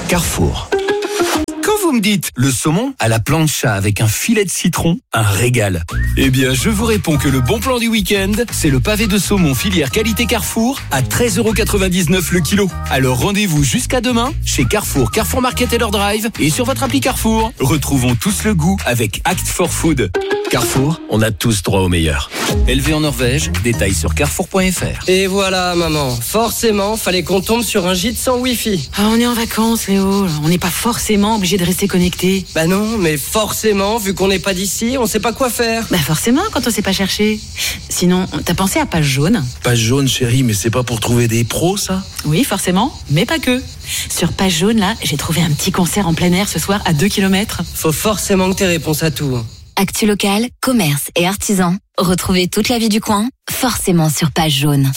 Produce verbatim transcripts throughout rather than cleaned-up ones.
Carrefour. Quand vous me dites le saumon à la plancha avec un filet de citron, un régal. Eh bien, je vous réponds que le bon plan du week-end, c'est le pavé de saumon filière qualité Carrefour à treize euros quatre-vingt-dix-neuf le kilo. Alors rendez-vous jusqu'à demain chez Carrefour, Carrefour Market et leur drive et sur votre appli Carrefour. Retrouvons tous le goût avec Act for Food. Carrefour, on a tous droit au meilleur. Élevé en Norvège, détails sur carrefour point f r. Et voilà maman, forcément, fallait qu'on tombe sur un gîte sans wifi. Ah, on est en vacances Léo, on n'est pas forcément obligé de rester connecté. Bah non, mais forcément, vu qu'on n'est pas d'ici, on sait pas quoi faire. Bah forcément quand on sait pas chercher. Sinon, t'as pensé à Page Jaune? Page Jaune chérie, mais c'est pas pour trouver des pros ça? Oui forcément, mais pas que. Sur Page Jaune là, j'ai trouvé un petit concert en plein air ce soir à deux kilomètres. Faut forcément que t'aies réponse à tout. Actu local, commerce et artisans. Retrouvez toute la vie du coin, forcément sur Page Jaune.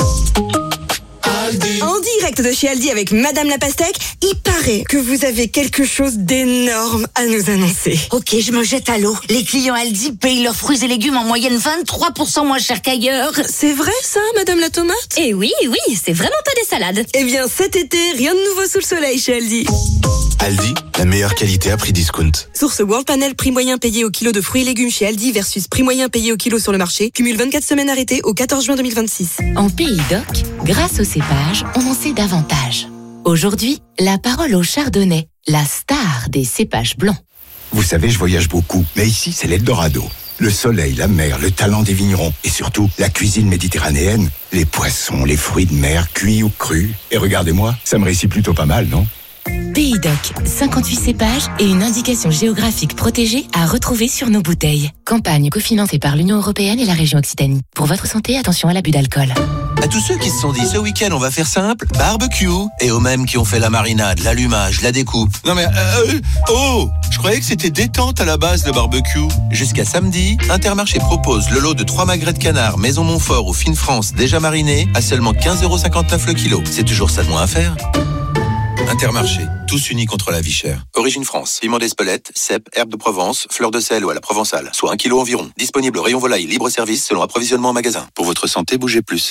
En direct de chez Aldi avec Madame la Pastèque, il paraît que vous avez quelque chose d'énorme à nous annoncer. Ok, je me jette à l'eau. Les clients Aldi payent leurs fruits et légumes en moyenne vingt-trois pour cent moins cher qu'ailleurs. C'est vrai ça, Madame la Tomate? Eh oui, oui, c'est vraiment pas des salades. Eh bien cet été, rien de nouveau sous le soleil chez Aldi. Aldi, la meilleure qualité à prix discount. Source World Panel, prix moyen payé au kilo de fruits et légumes chez Aldi versus prix moyen payé au kilo sur le marché. Cumule vingt-quatre semaines arrêtées au quatorze juin deux mille vingt-six. En Pays d'Oc, grâce au cépage, on en sait davantage. Aujourd'hui, la parole au chardonnay, la star des cépages blancs. Vous savez, je voyage beaucoup, mais ici, c'est l'Eldorado. Le soleil, la mer, le talent des vignerons et surtout la cuisine méditerranéenne, les poissons, les fruits de mer, cuits ou crus. Et regardez-moi, ça me réussit plutôt pas mal, non ? Pays d'Oc, cinquante-huit cépages et une indication géographique protégée à retrouver sur nos bouteilles. Campagne cofinancée par l'Union européenne et la région Occitanie. Pour votre santé, attention à l'abus d'alcool. À tous ceux qui se sont dit ce week-end on va faire simple, barbecue, et aux mêmes qui ont fait la marinade, l'allumage, la découpe. Non mais euh, oh, je croyais que c'était détente à la base le barbecue. Jusqu'à samedi, Intermarché propose le lot de trois magrets de canard Maison Montfort ou Fine France déjà marinés à seulement quinze euros cinquante-neuf le kilo. C'est toujours ça de moins à faire. Intermarché, tous unis contre la vie chère. Origine France, piment d'Espelette, cèpe, herbe de Provence, fleur de sel ou à la provençale, soit un kilo environ. Disponible au rayon volaille, libre service selon approvisionnement en magasin. Pour votre santé, bougez plus.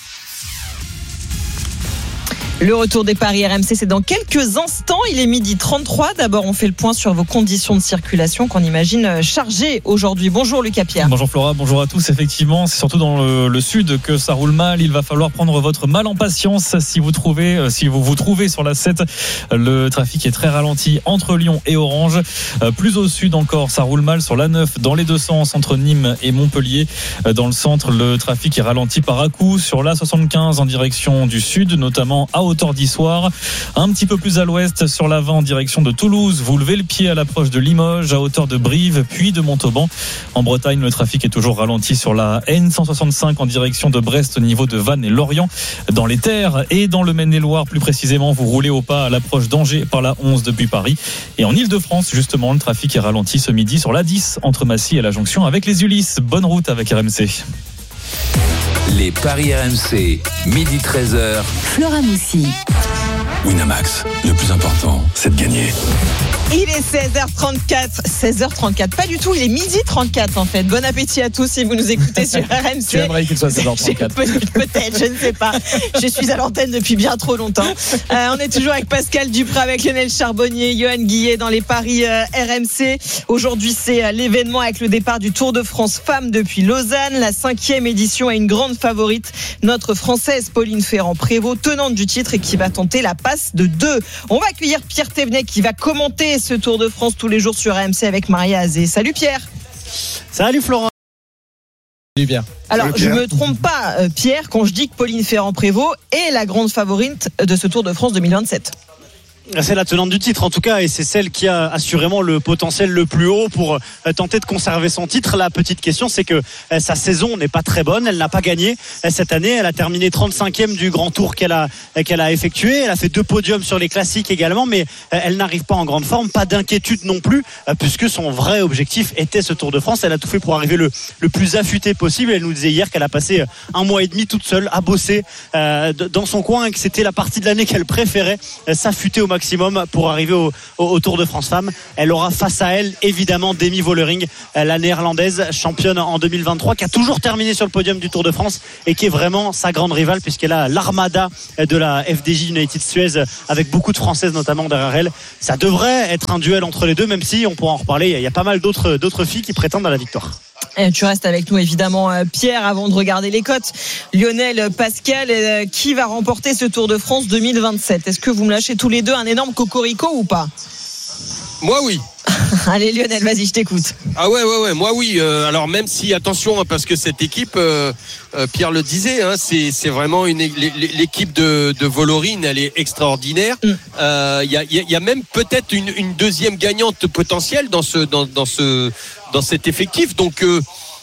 Le retour des paris R M C, c'est dans quelques instants. Il est midi trente-trois. D'abord, on fait le point sur vos conditions de circulation qu'on imagine chargées aujourd'hui. Bonjour Lucas Pierre. Bonjour Flora, bonjour à tous. Effectivement, c'est surtout dans le, le sud que ça roule mal. Il va falloir prendre votre mal en patience si vous trouvez, si vous vous trouvez sur la sept. Le trafic est très ralenti entre Lyon et Orange. Plus au sud encore, ça roule mal sur l'A neuf dans les deux sens entre Nîmes et Montpellier. Dans le centre, le trafic est ralenti par à-coups sur l'A soixante-quinze en direction du sud, notamment à hauteur d'Issoire. Un petit peu plus à l'ouest sur l'A vingt en direction de Toulouse. Vous levez le pied à l'approche de Limoges, à hauteur de Brive, puis de Montauban. En Bretagne, le trafic est toujours ralenti sur la N cent soixante-cinq en direction de Brest au niveau de Vannes et Lorient. Dans les terres et dans le Maine-et-Loire, plus précisément, vous roulez au pas à l'approche d'Angers par la onze depuis Paris. Et en Ile-de-France, justement, le trafic est ralenti ce midi sur l'A dix entre Massy et la jonction avec les Ulysses. Bonne route avec R M C. Les paris R M C, midi treize heures. Flora Moussi. Winamax, le plus important, c'est de gagner. Il est seize heures trente-quatre. seize heures trente-quatre, pas du tout, il est midi trente-quatre en fait. Bon appétit à tous si vous nous écoutez sur R M C. Tu aimerais qu'il soit seize heures trente-quatre. Peut-être, je ne sais pas. Je suis à l'antenne depuis bien trop longtemps. Euh, on est toujours avec Pascal Duprat, avec Lionel Charbonnier, Johan Guillet dans les paris euh, R M C. Aujourd'hui, c'est euh, l'événement avec le départ du Tour de France Femmes depuis Lausanne. La cinquième édition a une grande favorite, notre Française Pauline Ferrand-Prévot, tenante du titre et qui va tenter la passe de deux. On va accueillir Pierre Thévenet qui va commenter ce Tour de France tous les jours sur R M C avec Maria Azé. Salut Pierre. Salut Florent. Salut Pierre. Alors, Salut Pierre. Pierre. Je me trompe pas, euh, Pierre, quand je dis que Pauline Ferrand-Prévot est la grande favorite de ce Tour de France deux mille vingt-sept. C'est la tenante du titre en tout cas et c'est celle qui a assurément le potentiel le plus haut pour tenter de conserver son titre. La petite question, c'est que sa saison n'est pas très bonne, elle n'a pas gagné cette année, elle a terminé trente-cinquième du grand tour qu'elle a, qu'elle a effectué, elle a fait deux podiums sur les classiques également, mais elle n'arrive pas en grande forme, pas d'inquiétude non plus puisque son vrai objectif était ce Tour de France. Elle a tout fait pour arriver le, le plus affûté possible. Elle nous disait hier qu'elle a passé un mois et demi toute seule à bosser euh, dans son coin et que c'était la partie de l'année qu'elle préférait, s'affûter au maximum maximum pour arriver au, au, au Tour de France Femmes. Elle aura face à elle évidemment Demi Vollering, la néerlandaise championne en deux mille vingt-trois, qui a toujours terminé sur le podium du Tour de France et qui est vraiment sa grande rivale, puisqu'elle a l'armada de la F D J United Suez avec beaucoup de Françaises notamment derrière elle. Ça devrait être un duel entre les deux, même si on pourra en reparler, il y a pas mal d'autres, d'autres filles qui prétendent à la victoire. Et tu restes avec nous évidemment Pierre, avant de regarder les cotes. Lionel, Pascal, qui va remporter ce Tour de France deux mille vingt-sept? Est-ce que vous me lâchez tous les deux un énorme cocorico ou pas? Moi oui. Allez Lionel, vas-y, je t'écoute. Ah ouais ouais ouais, moi oui. Euh, alors même si attention, hein, parce que cette équipe, euh, euh, Pierre le disait, hein, c'est c'est vraiment une l'équipe de de Vollering, elle est extraordinaire. Il mm. euh, y a il y, y a même peut-être une une deuxième gagnante potentielle dans ce dans dans ce dans cet effectif. Donc euh,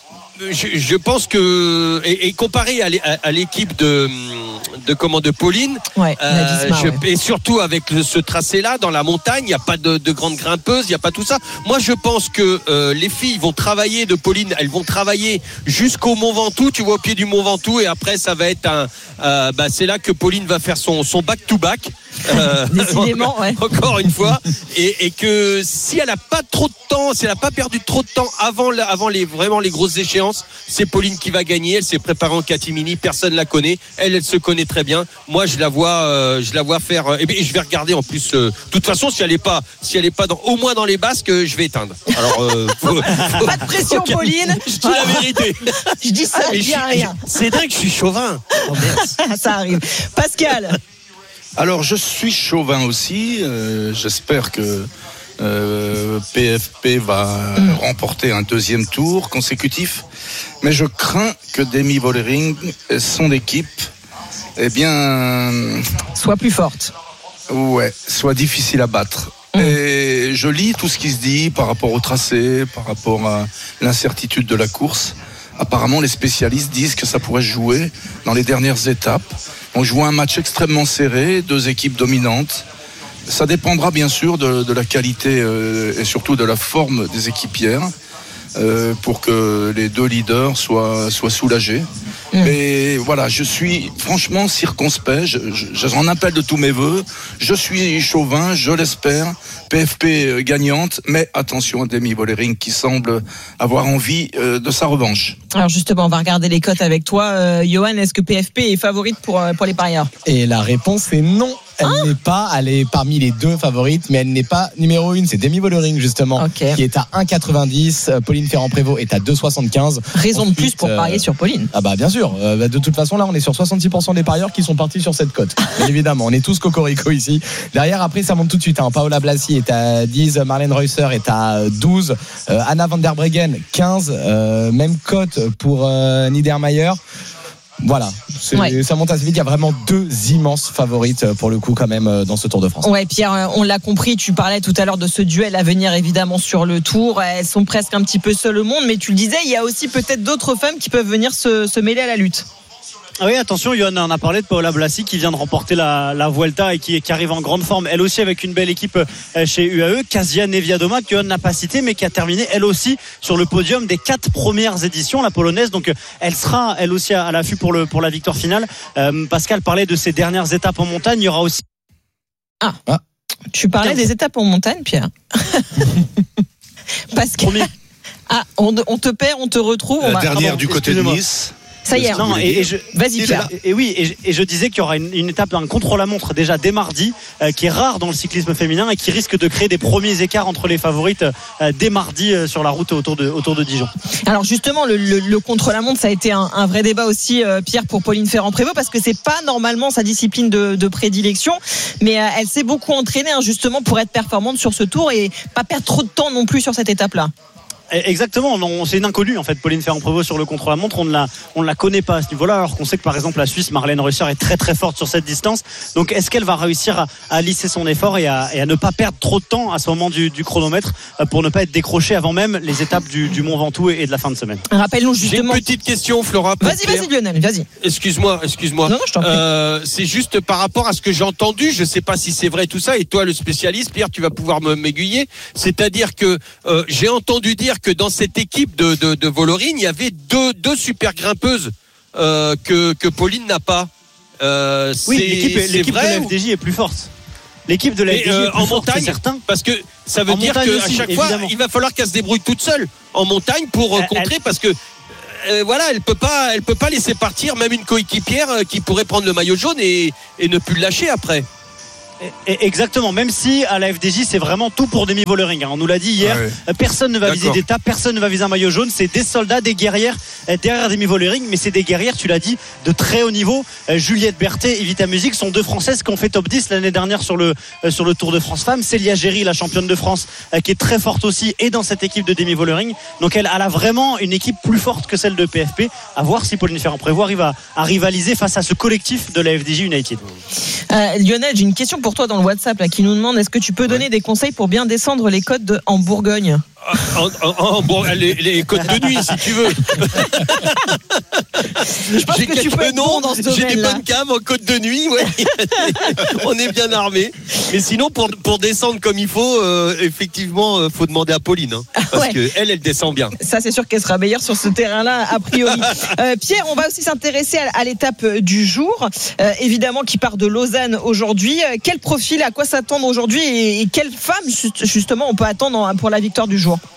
je, je pense que et, et comparé à, à, à l'équipe de de comment de Pauline, ouais, euh, Disma, je, ouais. et surtout avec le, ce tracé-là dans la montagne, il n'y a pas de, de grandes grimpeuses, il n'y a pas tout ça. Moi, je pense que euh, les filles vont travailler de Pauline, elles vont travailler jusqu'au Mont Ventoux, tu vois, au pied du Mont Ventoux, et après ça va être un, euh, bah, c'est là que Pauline va faire son son back to back. Euh, Décidément, ouais. Encore une fois, et, et que si elle a pas trop de temps, si elle a pas perdu trop de temps avant, avant les vraiment les grosses échéances, c'est Pauline qui va gagner. Elle s'est préparée en catimini, personne la connaît. Elle, elle se connaît très bien. Moi, je la vois, euh, je la vois faire. Euh, et, et je vais regarder en plus. De euh, toute façon, si elle est pas, si elle est pas dans, au moins dans les basques, euh, je vais éteindre. Alors, euh, faut, faut, pas de pression, okay. Pauline. Je dis la vérité. Je dis ça, je dis rien. C'est dingue, je suis chauvin. Oh, merde. Ça arrive. Pascal. Alors je suis chauvin aussi, euh, j'espère que euh, P F P va mmh. remporter un deuxième tour consécutif, mais je crains que Demi Vollering, son équipe, eh bien... soit plus forte. Ouais, soit difficile à battre. Mmh. Et je lis tout ce qui se dit par rapport au tracé, par rapport à l'incertitude de la course. Apparemment, les spécialistes disent que ça pourrait se jouer dans les dernières étapes. On joue un match extrêmement serré, deux équipes dominantes. Ça dépendra bien sûr de, de la qualité euh, et surtout de la forme des équipières euh, pour que les deux leaders soient, soient soulagés. Mmh. Mais voilà, je suis franchement circonspect. Je, je, j'en appelle de tous mes voeux. Je suis chauvin, je l'espère. P F P gagnante, mais attention à Demi Vollering qui semble avoir envie euh, de sa revanche. Alors justement, on va regarder les cotes avec toi. Euh, Johan, est-ce que P F P est favorite pour, euh, pour les parieurs? Et la réponse est non. Elle ah n'est pas, elle est parmi les deux favorites, mais elle n'est pas numéro une. C'est Demi Vollering justement, okay. qui est à un virgule quatre-vingt-dix. Pauline Ferrand-Prévôt est à deux virgule soixante-quinze. Raison Ensuite, de plus pour parier euh, sur Pauline. Ah bah bien sûr. Euh, de toute façon là, on est sur soixante-six pour cent des parieurs qui sont partis sur cette cote. Bien évidemment, on est tous cocorico ici. Derrière, après, ça monte tout de suite. Hein. Paola Blasi est à dix, Marlène Reusser est à douze, euh, Anna van der Breggen quinze. Euh, même cote pour euh, Niedermayer. Voilà, c'est, ouais. ça monte assez vite. Il y a vraiment deux immenses favorites pour le coup quand même dans ce Tour de France. Ouais, Pierre, on l'a compris. Tu parlais tout à l'heure de ce duel à venir évidemment sur le Tour. Elles sont presque un petit peu seules au monde, mais tu le disais, il y a aussi peut-être d'autres femmes qui peuvent venir se, se mêler à la lutte. Ah oui, attention, Johan, on a parlé de Paola Blasi qui vient de remporter la, la Vuelta et qui, qui arrive en grande forme, elle aussi avec une belle équipe chez U A E. Kasia Niewiadoma, que Johan n'a pas cité, mais qui a terminé elle aussi sur le podium des quatre premières éditions, la polonaise. Donc elle sera elle aussi à, à l'affût pour, le, pour la victoire finale. Euh, Pascal parlait de ces dernières étapes en montagne, il y aura aussi... Ah, ah. Tu parlais des étapes en montagne, Pierre. Pascal... Premier. Ah, on, on te perd, on te retrouve. La on va... dernière Pardon, du côté de Nice. Ça y est, non, et, et je, vas-y Pierre. Et, et oui, et, et je disais qu'il y aura une, une étape d'un contre-la-montre déjà dès mardi, euh, qui est rare dans le cyclisme féminin et qui risque de créer des premiers écarts entre les favorites euh, dès mardi euh, sur la route autour de, autour de Dijon. Alors justement, le, le, le contre-la-montre, ça a été un, un vrai débat aussi, euh, Pierre, pour Pauline Ferrand-Prévôt, parce que c'est pas normalement sa discipline de, de prédilection, mais euh, elle s'est beaucoup entraînée hein, justement pour être performante sur ce Tour et pas perdre trop de temps non plus sur cette étape-là. Exactement, non, c'est une inconnue en fait. Pauline Ferrand-Prévôt sur le contre-la-montre, on ne la, on ne la connaît pas à ce niveau-là, alors qu'on sait que par exemple la Suisse Marlène Reusser est très très forte sur cette distance. Donc est-ce qu'elle va réussir à, à lisser son effort et à, et à ne pas perdre trop de temps à ce moment du, du chronomètre pour ne pas être décrochée avant même les étapes du, du Mont Ventoux et de la fin de semaine. Rappelle-nous justement. J'ai une petite question, Flora. Vas-y, vas-y Lionel, vas-y. Excuse-moi, excuse-moi. Non, non, je t'en prie. Euh, c'est juste par rapport à ce que j'ai entendu. Je sais pas si c'est vrai tout ça. Et toi, le spécialiste, Pierre, tu vas pouvoir me m'aiguiller. C'est-à-dire que euh, j'ai entendu dire que dans cette équipe de, de, de Vollering, il y avait deux, deux super grimpeuses euh, que, que Pauline n'a pas. Euh, oui, c'est, l'équipe, c'est l'équipe vrai de la F D J ou... est plus forte. L'équipe de la F D J euh, est plus en forte, montagne, c'est certain. parce que ça veut En dire qu'à montagne chaque aussi, fois, évidemment. il va falloir qu'elle se débrouille toute seule en montagne pour euh, Elle- contrer, parce que euh, voilà, elle peut pas, elle peut pas laisser partir même une coéquipière euh, qui pourrait prendre le maillot jaune et, et ne plus le lâcher après. Et- Exactement, même si à la F D J c'est vraiment tout pour Demi Vollering, hein. On nous l'a dit hier, Ouais. personne ne va D'accord. viser d'étape, personne ne va viser un maillot jaune, c'est des soldats, des guerrières euh, derrière Demi Vollering, mais c'est des guerrières, tu l'as dit, de très haut niveau. Euh, Juliette Berthet et Vita Music sont deux Françaises qui ont fait top dix l'année dernière sur le, euh, sur le Tour de France Femmes. Célia Géry, la championne de France, euh, qui est très forte aussi, et dans cette équipe de Demi Vollering. Donc elle, elle a vraiment une équipe plus forte que celle de P F P. À voir si Pauline Ferrand-Prévôt arrive à, à rivaliser face à ce collectif de la F D J United. Euh, Lionel, j'ai une question pour toi dans le WhatsApp là, qui nous demande est-ce que tu peux donner des conseils pour bien descendre les côtes de- en Bourgogne? En, en- en- bon, les, les côtes de nuit, si tu veux. Je pense J'ai que tu quelques peux être noms, bon dans ce j'ai des domaine-là. bonnes caves en côte de nuit, ouais. On est bien armés. Mais sinon, pour, pour descendre comme il faut, euh, effectivement, euh, faut demander à Pauline, hein, parce Ouais. que elle, elle descend bien. Ça, c'est sûr qu'elle sera meilleure sur ce terrain-là, a priori. Euh, Pierre, on va aussi s'intéresser à, à l'étape euh, du jour, euh, évidemment, qui part de Lausanne aujourd'hui. Euh, quel profil, à quoi s'attendre aujourd'hui et, et quelle femme, juste- justement, on peut attendre pour la victoire du jour?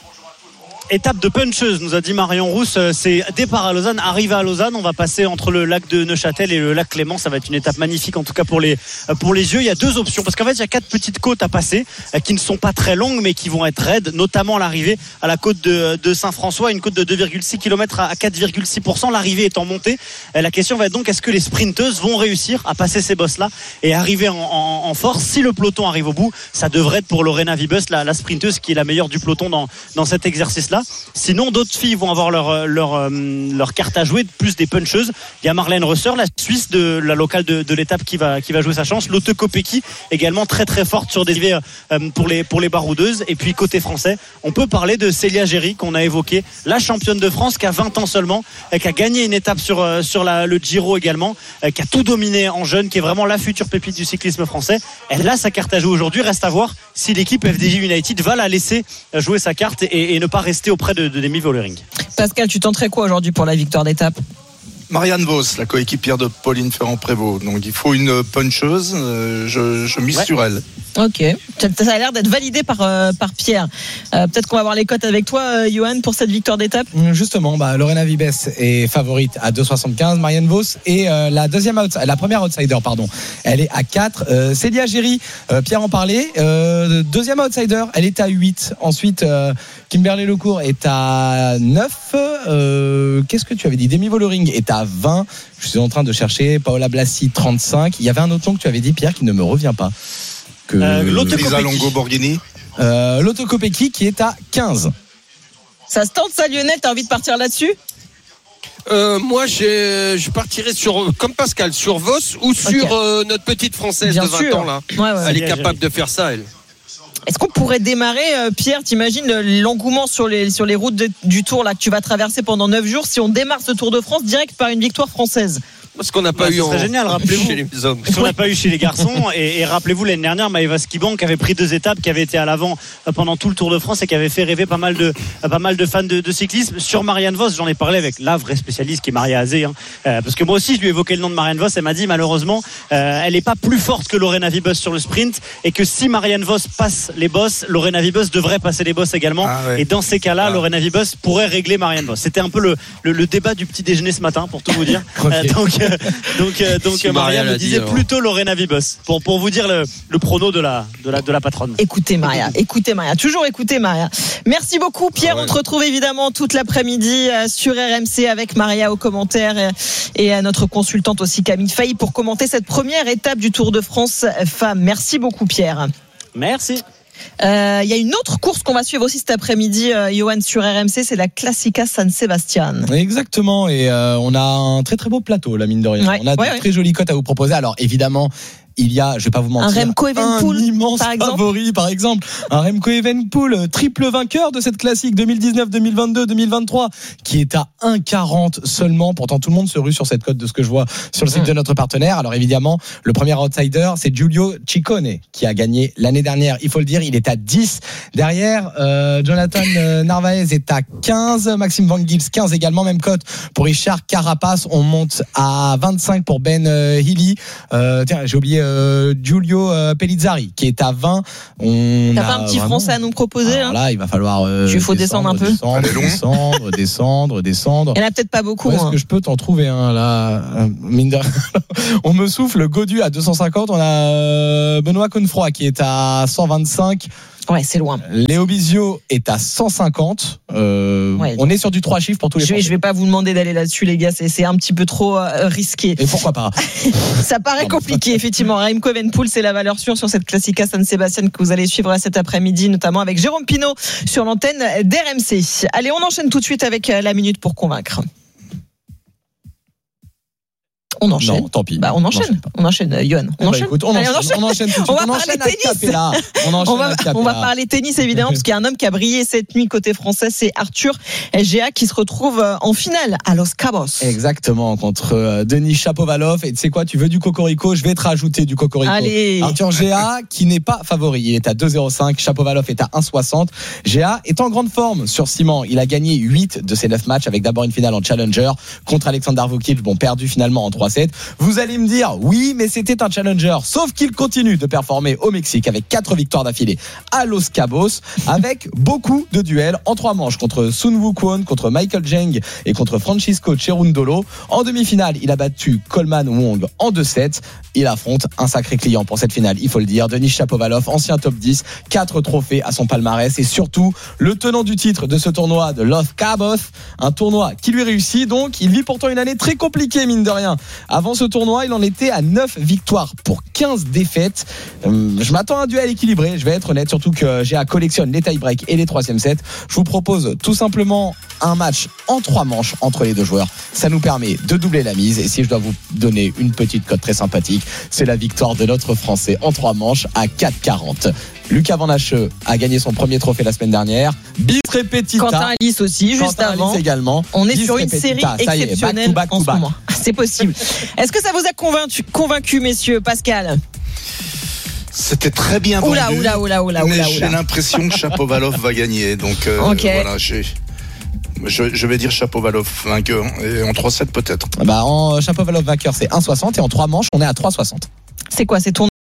Étape de puncheuse, nous a dit Marion Rousse. C'est départ à Lausanne, arrivée à Lausanne. On va passer entre le lac de Neuchâtel et le lac Clément. Ça va être une étape magnifique, en tout cas pour les, pour les yeux. Il y a deux options, parce qu'en fait, il y a quatre petites côtes à passer euh, qui ne sont pas très longues, mais qui vont être raides, notamment l'arrivée à la côte de, de Saint-François, une côte de deux virgule six kilomètres à quatre virgule six pour cent. L'arrivée est en montée. Euh, La question va être donc, est-ce que les sprinteuses vont réussir à passer ces bosses-là et arriver en, en, en force? Si le peloton arrive au bout, ça devrait être pour Lorena Vibus, la, la sprinteuse qui est la meilleure du peloton dans, dans cet exercice-là. Sinon, d'autres filles vont avoir leur, leur, euh, leur carte à jouer, plus des puncheuses. Il y a Marlène Rösser, la Suisse de la locale de, de l'étape qui va, qui va jouer sa chance. Lotte Kopecky, également très très forte sur des dérivés euh, pour les, pour les baroudeuses. Et puis côté français, on peut parler de Célia Géry, qu'on a évoqué, la championne de France qui a vingt ans seulement, euh, qui a gagné une étape sur, euh, sur la, le Giro également, euh, qui a tout dominé en jeune, qui est vraiment la future pépite du cyclisme français. Elle a sa carte à jouer aujourd'hui. Reste à voir si l'équipe F D J United va la laisser jouer sa carte et, et ne pas rester auprès de, de Demi Vollering. Pascal, tu tenterais quoi aujourd'hui pour la victoire d'étape? Marianne Vos, la coéquipière de Pauline Ferrand-Prévôt. Donc il faut une puncheuse. euh, je, je mise Ouais. sur elle. Ok, ça ça a l'air d'être validé par, euh, par Pierre. Euh, peut-être qu'on va voir les cotes avec toi, euh, Johan, pour cette victoire d'étape. Justement, bah, Lorena Vibes est favorite à deux soixante-quinze, Marianne Vos et euh, la deuxième outs- la première outsider, pardon, elle est à quatre. Euh, Célia Géry, euh, Pierre en parlait, euh, deuxième outsider, elle est à huit. Ensuite, euh, Kimberley Lecourt est à neuf. Euh, qu'est-ce que tu avais dit? Demi Vollering est à vingt. Je suis en train de chercher. Paola Blasi, trente-cinq. Il y avait un autre nom que tu avais dit, Pierre, qui ne me revient pas. Que... Euh, Lotte Lisa Kopecky. Longo Borghini. Euh, Lotte Kopecky qui est à quinze. Ça se tente, ça, Lionel? T'as envie de partir là-dessus? Euh, moi, j'ai- je partirais sur, comme Pascal, sur Vos ou sur Ok. euh, notre petite française Bien de vingt sûr. ans là. Ouais, ouais. Elle est Célia capable de faire ça, elle. Est-ce qu'on pourrait démarrer, euh, Pierre, t'imagines le- l'engouement sur les, sur les routes de- du Tour là, que tu vas traverser pendant neuf jours, si on démarre ce Tour de France direct par une victoire française? Parce qu'on n'a pas Bah, eu ce serait en... génial, rappelez-vous. chez les hommes. Ce qu'on n'a pas eu chez les garçons. Et, et rappelez-vous, l'année dernière, Maëva Skiban, qui avait pris deux étapes, qui avait été à l'avant euh, pendant tout le Tour de France et qui avait fait rêver pas mal de, euh, pas mal de fans de, de cyclisme. Sur Marianne Vos, j'en ai parlé avec la vraie spécialiste qui est Maria Azé. Hein. Euh, parce que moi aussi, je lui ai évoqué le nom de Marianne Vos. Elle m'a dit, malheureusement, euh, elle n'est pas plus forte que Lorena Vibus sur le sprint. Et que si Marianne Vos passe les bosses, Lorena Vibus devrait passer les bosses également. Ah ouais. Et dans ces cas-là, Ah. Lorena Vibus pourrait régler Marianne Vos. C'était un peu le, le, le débat du petit déjeuner ce matin, pour tout vous dire. Ok. Euh, donc, euh, donc, euh, donc Si Maria Maria me l'a dit, disait alors. plutôt Lorena Vibus pour, pour vous dire le, le prono de la, de, la, de la patronne. Écoutez Maria, écoutez Maria, toujours écoutez Maria. Merci beaucoup Pierre, Ah ouais. on te retrouve évidemment toute l'après-midi euh, sur R M C avec Maria aux commentaires euh, et à notre consultante aussi Camille Faye pour commenter cette première étape du Tour de France femmes. Merci beaucoup Pierre. Merci. Euh, Il y a une autre course qu'on va suivre aussi cet après-midi, euh, Johan, sur R M C, c'est la Classica San Sebastian. Exactement, et euh, on a un très très beau plateau, la mine de rien. Ouais, on a ouais, de ouais. très jolies cotes à vous proposer. Alors évidemment, il y a, je vais pas vous mentir, Un Remco Evenepoel, un immense par exemple. favori, par exemple, un Remco Evenepoel, triple vainqueur de cette classique deux mille dix-neuf, deux mille vingt-deux, deux mille vingt-trois, qui est à un virgule quarante seulement. Pourtant, tout le monde se rue sur cette cote de ce que je vois sur le site de notre partenaire. Alors évidemment, le premier outsider, c'est Giulio Ciccone, qui a gagné l'année dernière. Il faut le dire, il est à dix. Derrière, euh, Jonathan euh, Narvaez est à quinze, Maxime Van Gils quinze également, même cote pour Richard Carapace. On monte à vingt-cinq pour Ben euh, Healy. Euh, tiens, j'ai oublié euh, Giulio euh, Pellizzari qui est à vingt. On T'as a pas un petit vraiment... français à nous proposer? Alors là, il va falloir. Euh, Il faut descendre, descendre un peu. Descendre, descendre, descendre, descendre. Il n'y en a peut-être pas beaucoup. Est-ce hein. que je peux t'en trouver un là? Mine de rien. On me souffle. Godu à deux cent cinquante. On a euh, Benoît Connefroy qui est à cent vingt-cinq. Ouais, c'est loin. Léo Bizio est à cent cinquante. Euh, ouais. On est sur du trois chiffres pour tous les je vais, je vais pas vous demander d'aller là-dessus, les gars. C'est, c'est un petit peu trop euh, risqué. Et pourquoi pas? Ça paraît compliqué, effectivement. Remco Evenepoel, c'est la valeur sûre sur cette Classica San Sebastian que vous allez suivre cet après-midi, notamment avec Jérôme Pinault sur l'antenne d'R M C. Allez, on enchaîne tout de suite avec la minute pour convaincre. On enchaîne. Non, tant pis. Bah, on enchaîne. On enchaîne, euh, Yoann. On, bah, enchaîne. Écoute, on, Allez, enchaîne. on enchaîne. On enchaîne tout de suite. On va on parler enchaîne tennis. On, on, va, on va parler tennis, évidemment, parce qu'il y a un homme qui a brillé cette nuit côté français, c'est Arthur G A qui se retrouve en finale à Los Cabos. Exactement, contre euh, Denis Shapovalov. Et tu sais quoi, tu veux du cocorico? Je vais te rajouter du cocorico. Allez. Arthur G A qui n'est pas favori. Il est à deux zéro cinq. Shapovalov est à un soixante. G A est en grande forme sur ciment. Il a gagné huit de ses neuf matchs avec d'abord une finale en Challenger contre Alexander Vukic. Bon, perdu finalement en trois sept. Vous allez me dire, oui, mais c'était un challenger. Sauf qu'il continue de performer au Mexique avec quatre victoires d'affilée à Los Cabos, avec beaucoup de duels en trois manches contre Sun Woo Kwon, contre Michael Jeng et contre Francisco Cerundolo. En demi-finale, il a battu Coleman Wong en deux sept. Il affronte un sacré client pour cette finale, il faut le dire. Denis Shapovalov, ancien top dix, quatre trophées à son palmarès et surtout le tenant du titre de ce tournoi de Los Cabos, un tournoi qui lui réussit. Donc, il vit pourtant une année très compliquée, mine de rien. Avant ce tournoi, il en était à neuf victoires pour quinze défaites. Je m'attends à un duel équilibré, je vais être honnête, surtout que G A collectionne les tie-breaks et les troisième sets. Je vous propose tout simplement un match en trois manches entre les deux joueurs. Ça nous permet de doubler la mise. Et si je dois vous donner une petite cote très sympathique, c'est la victoire de notre Français en trois manches à quatre quarante. Lucas Van Hacheux a gagné son premier trophée la semaine dernière. Bis repetita. Quentin Alice aussi, juste Quentin avant. Alice également. On est Bis sur une repetita. série Ça y est, exceptionnelle back to back en to ce back. moment. C'est possible. Est-ce que ça vous a convaincu, convaincu messieurs, Pascal? C'était très bien vendu. Oula, oula, oula, oula, mais oula. j'ai l'impression que Shapovalov va gagner. Donc euh, okay. voilà, j'ai... Je, je vais dire Shapovalov vainqueur et en trois sept peut-être. Bah en Shapovalov vainqueur c'est un soixante et en trois manches on est à trois soixante. C'est quoi, c'est ton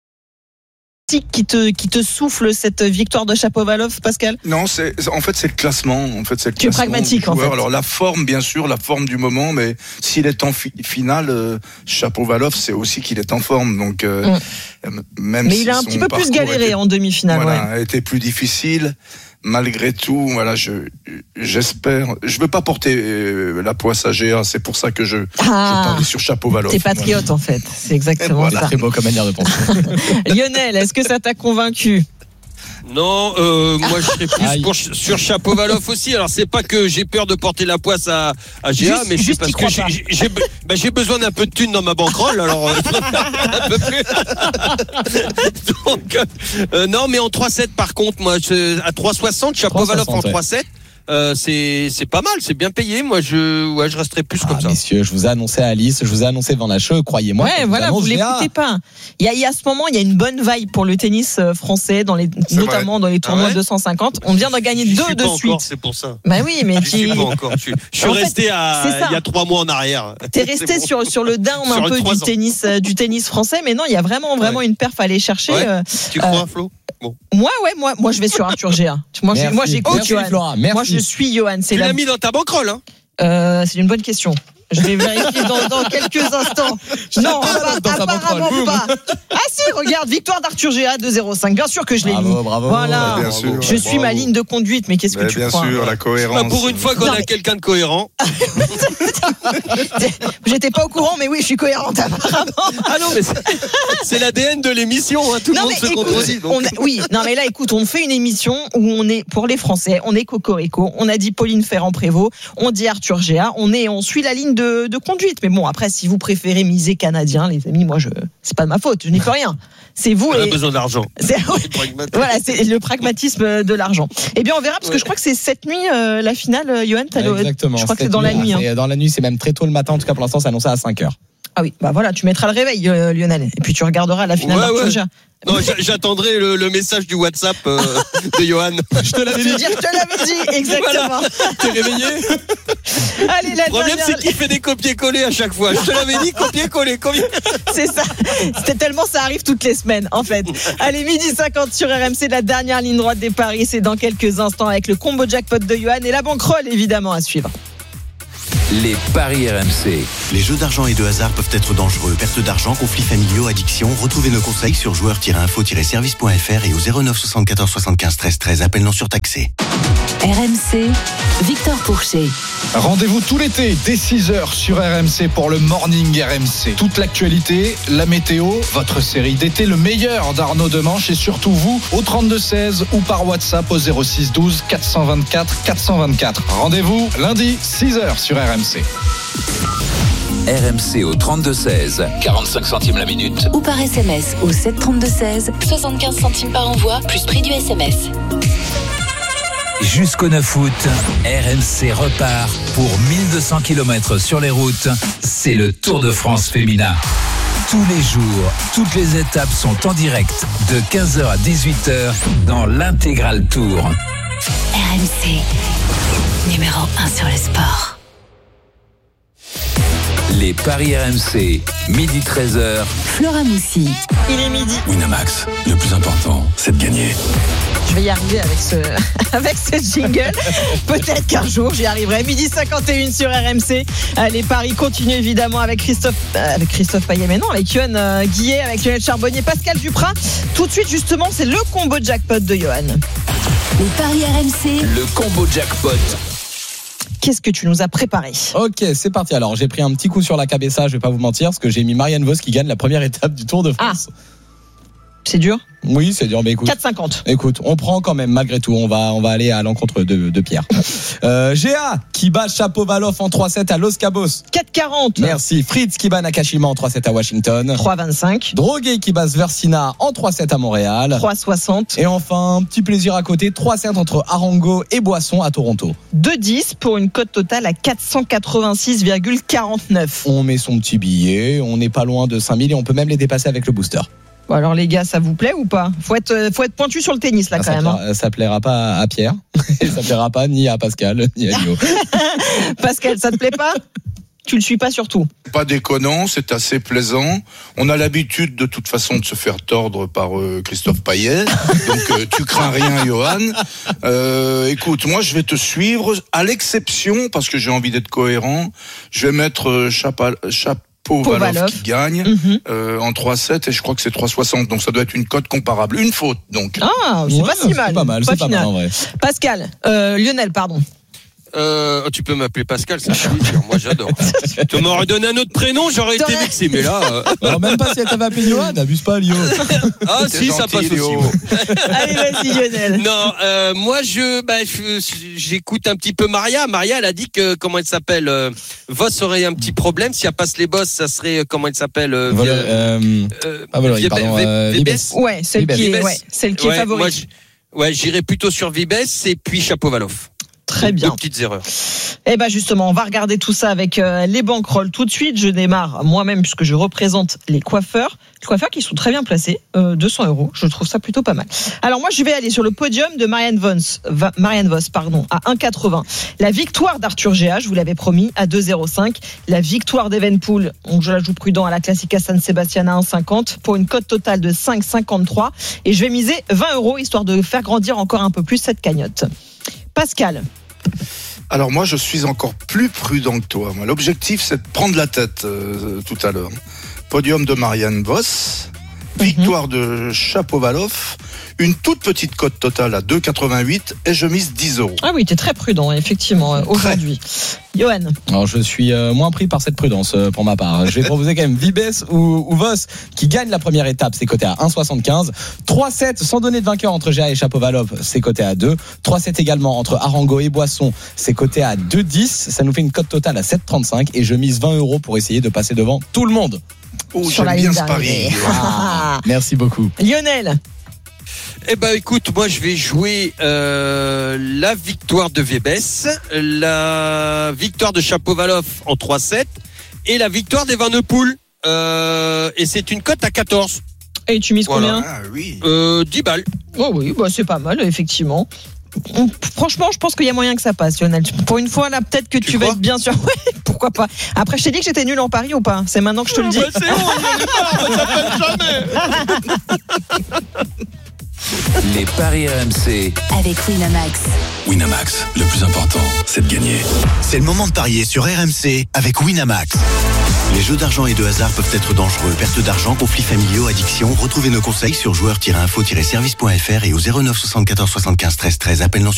qui te qui te souffle cette victoire de Shapovalov, Pascal? Non, c'est en fait c'est le classement. En fait c'est le tu es pragmatique en fait. Alors la forme bien sûr, la forme du moment, mais s'il est en fi- finale, euh, Shapovalov c'est aussi qu'il est en forme. Donc euh, mm. même mais si il a un petit peu plus galéré été, en demi-finale. Voilà, ouais. a été plus difficile. Malgré tout, voilà, je j'espère. Je veux pas porter euh, la poisse à G A, c'est pour ça que je, ah, je parie sur Chapovalov. T'es patriote voilà. En fait, c'est exactement voilà. ça. Très beau comme manière de penser. Lionel, est-ce que ça t'a convaincu? Non, euh, moi je serais plus pour, sur Shapovalov aussi. Alors c'est pas que j'ai peur de porter la poisse à, à G A, juste, mais c'est parce que j'ai, j'ai, j'ai, bah, j'ai besoin d'un peu de thunes dans ma banquerolle. Alors euh, un peu plus. Donc euh, non, mais en trois sept par contre, moi je, à trois soixante, Shapovalov en trois sept. Euh, c'est c'est pas mal, c'est bien payé. Moi, je ouais, je resterai plus ah, comme ça. Messieurs, je vous ai annoncé Alice, je vous ai annoncé Van Hacheux, croyez-moi. Ouais, voilà, vous l'écoutez pas. Il y a, il y a ce moment, il y a une bonne vibe pour le tennis français, dans les, notamment vrai. dans les tournois ah ouais deux cent cinquante. On vient d'en gagner je deux suis de pas suite. Encore, c'est pour ça. Bah oui, mais je suis pas encore. Je suis, je suis resté fait, à il y a trois mois en arrière. T'es resté bon. sur sur le down un peu du tennis euh, du tennis français, mais non, il y a vraiment vraiment ouais. une perf à aller chercher. Ouais. Euh, tu crois, euh, Flo? Bon. Moi, ouais, moi, moi, je vais sur Arthur G A. Moi, j'ai, moi, j'écoute Yoann. Moi, je suis Yoann. Tu la... l'as mis dans ta banquerolle, hein euh, C'est une bonne question. Je vais vérifier dans, dans quelques instants. Non, pas, apparemment pas. Ah si, regarde, victoire d'Arthur G A deux zéro cinq. Bien sûr que je l'ai bravo, mis. Bravo, voilà. Ouais, bien sûr, je suis bravo. Ma ligne de conduite, mais qu'est-ce que mais tu bien crois? Bien sûr, la cohérence. Bah pour une fois qu'on non, a mais... quelqu'un de cohérent. J'étais pas au courant, mais oui, je suis cohérente apparemment. Ah non, mais c'est, c'est l'A D N de l'émission. Hein. Tout non, le monde se écoute, contredit. Donc. On a, oui, non mais là, écoute, on fait une émission où on est pour les Français, on est Cocorico, on a dit Pauline Ferrand-Prévôt, on dit Arthur G A, on est, on suit la ligne de, de conduite. Mais bon, après, si vous préférez miser canadien, les amis, moi, je, c'est pas de ma faute, je n'y peux rien. C'est vous. On a et... besoin d'argent. C'est... voilà, c'est le pragmatisme de l'argent. Eh bien, on verra parce que ouais. je crois que c'est cette nuit euh, la finale. Yoann, t'as Exactement. Le... Je crois que c'est cette dans nuit, la nuit. Hein. C'est dans la nuit, c'est même très tôt le matin. En tout cas, pour l'instant, c'est annoncé à cinq heures. Ah oui, bah voilà, tu mettras le réveil, euh, Lionel, et puis tu regarderas la finale Ouais, d'Arthur. ouais. Non, j'attendrai le, le message du WhatsApp euh, de Johan. Je te l'avais Je veux dit. dire, je te l'avais dit, exactement. Voilà. T'es réveillé? Allez, la Le problème, dernière... c'est qu'il fait des copier-coller à chaque fois. Je te l'avais dit, copier-coller. Combien... C'est ça. C'était tellement ça arrive toutes les semaines, en fait. Allez, midi cinquante sur R M C, la dernière ligne droite des paris. C'est dans quelques instants avec le combo jackpot de Johan et la banquerolle, évidemment, à suivre. Les paris R M C. Les jeux d'argent et de hasard peuvent être dangereux. Perte d'argent, conflits familiaux, addiction. Retrouvez nos conseils sur joueurs tiret info tiret service point f r et au zéro neuf soixante-quatorze soixante-quinze treize treize. Appel non surtaxé. R M C, Victor Pourchet. Rendez-vous tout l'été dès six heures sur R M C pour le Morning R M C. Toute l'actualité, la météo, votre série d'été, le meilleur d'Arnaud Demanche et surtout vous au trente-deux seize ou par WhatsApp au zéro six douze quatre cent vingt-quatre quatre cent vingt-quatre. Rendez-vous lundi six heures sur R M C. R M C au trente-deux seize, quarante-cinq centimes la minute. Ou par S M S au sept trente-deux seize, soixante-quinze centimes par envoi, plus prix du S M S. Jusqu'au neuf août, R M C repart pour mille deux cents kilomètres sur les routes. C'est le Tour de France féminin. Tous les jours, toutes les étapes sont en direct de quinze heures à dix-huit heures dans l'intégral Tour. R M C, numéro un sur le sport. Les paris R M C, midi treize heures. Flora Moussi. Il est midi. Winamax, le plus important, c'est de gagner. Je vais y arriver avec ce, avec ce jingle. Peut-être qu'un jour j'y arriverai. Midi cinquante et un sur R M C. Euh, les paris continuent évidemment avec Christophe, euh, avec Christophe Payet, mais non, avec Johan euh, Guillet, avec Lionel Charbonnier, Pascal Duprat. Tout de suite, justement, c'est le combo jackpot de Johan. Les paris R M C. Le combo jackpot. Qu'est-ce que tu nous as préparé? Ok, c'est parti. Alors, j'ai pris un petit coup sur la cabessa, je vais pas vous mentir, parce que j'ai mis Marianne Vos qui gagne la première étape du Tour de France. Ah, c'est dur? Oui, c'est dur, mais écoute. quatre cinquante. Écoute, on prend quand même, malgré tout. On va, on va aller à l'encontre de, de Pierre. Euh, G A qui bat Chapovalov en trois sept à Los Cabos. quatre quarante. Merci. Fritz qui bat Nakashima en trois sept à Washington. trois vingt-cinq. Droguet qui bat Versina en trois sept à Montréal. trois soixante. Et enfin, un petit plaisir à côté, trois sept entre Arango et Boisson à Toronto. deux dix pour une cote totale à quatre cent quatre-vingt-six virgule quarante-neuf. On met son petit billet, on n'est pas loin de cinq mille et on peut même les dépasser avec le booster. Bon alors les gars, ça vous plaît ou pas? Faut être, faut être pointu sur le tennis là Ah, quand ça même. plaira, Hein. ça plaira pas à Pierre, et ça plaira pas ni à Pascal, ni à Lio. Pascal, ça te plaît pas? Tu le suis pas surtout. Pas déconnant, c'est assez plaisant. On a l'habitude de toute façon de se faire tordre par euh, Christophe Payet. Donc euh, tu crains rien, Johan. Euh, écoute, moi je vais te suivre, à l'exception, parce que j'ai envie d'être cohérent, je vais mettre euh, Chapa, Chapa Povalov qui gagne mm-hmm. euh, en trois sept et je crois que c'est trois soixante, donc ça doit être une cote comparable. Une faute donc. Ah, c'est ouais, pas si mal. C'est pas mal, pas c'est pas mal en vrai. Pascal, euh, Lionel, pardon. Euh, tu peux m'appeler Pascal, ça fait plaisir. Moi j'adore. Tu m'aurais donné un autre prénom, j'aurais été vexé, mais là. Euh... Alors même pas si elle t'avait appelé Johan, n'abuse pas, Lio. Ah si, gentil, ça passe Lio. Aussi. Allez, vas-y, Lionel. Non, euh, moi je, bah, je, j'écoute un petit peu Maria. Maria, elle a dit que comment elle s'appelle, euh, Voss aurait un petit problème. Si elle passe les bosses, ça serait comment elle s'appelle. Euh, Vol- euh, euh, ah, Valérie, pardon. Euh, Vibes. Ouais, celle Vibes. qui est, ouais, celle qui ouais, est favorite. Moi, j'- ouais, j'irais plutôt sur Vibes et puis Chapovalov. Très bien. Deux petites erreurs. Eh ben justement, on va regarder tout ça avec euh, les banquerolles tout de suite. Je démarre moi-même puisque je représente les coiffeurs. Les coiffeurs qui sont très bien placés, euh, deux cents euros. Je trouve ça plutôt pas mal. Alors moi, je vais aller sur le podium de Marianne Vos, Va, Marianne Vos, pardon, à un quatre-vingts. La victoire d'Arthur Géa, je vous l'avais promis, à deux zéro cinq. La victoire d'Evenpool, donc je la joue prudent à la Classica San Sebastian à un cinquante pour une cote totale de cinq cinquante-trois. Et je vais miser vingt euros histoire de faire grandir encore un peu plus cette cagnotte. Pascal. Alors moi je suis encore plus prudent que toi. Moi, l'objectif c'est de prendre la tête euh, tout à l'heure. Podium de Marianne Vos, victoire mm-hmm. de Chapovalov, une toute petite cote totale à deux quatre-vingt-huit et je mise dix euros. Ah oui, t'es très prudent effectivement euh, aujourd'hui. Johan. Alors je suis euh, moins pris par cette prudence euh, pour ma part. Je vais proposer quand même Vibes ou, ou Vos qui gagne la première étape, c'est coté à un soixante-quinze. trois sept sans donner de vainqueur entre Géa et Chapovalov, c'est coté à deux. trois sept également entre Arango et Boisson, c'est coté à deux dix. Ça nous fait une cote totale à sept trente-cinq et je mise vingt euros pour essayer de passer devant tout le monde. Oh, sur j'aime bien ce pari. Ah, merci beaucoup. Lionel. Eh ben écoute, moi je vais jouer euh, la victoire de Vibes, la victoire de Chapovalov en trois sept et la victoire d'Evenepoel euh, et c'est une cote à quatorze. Et tu mises Voilà. combien? Ah oui. euh, dix balles. Oh oui, bah c'est pas mal, effectivement. Franchement, je pense qu'il y a moyen que ça passe, Lionel. Pour une fois, là, peut-être que tu, tu vas être bien sûr. Ouais, pourquoi pas. Après, je t'ai dit que j'étais nul en Paris ou pas? C'est maintenant que je te le dis. Bah, c'est bon, on ça s'appelle jamais. Les paris R M C avec Winamax. Winamax, le plus important, c'est de gagner. C'est le moment de parier sur R M C avec Winamax. Les jeux d'argent et de hasard peuvent être dangereux. Perte d'argent, conflits familiaux, addiction. Retrouvez nos conseils sur joueurs tiret info tiret service point f r et au zéro neuf soixante-quatorze soixante-quinze treize treize. Appel non surtaxé.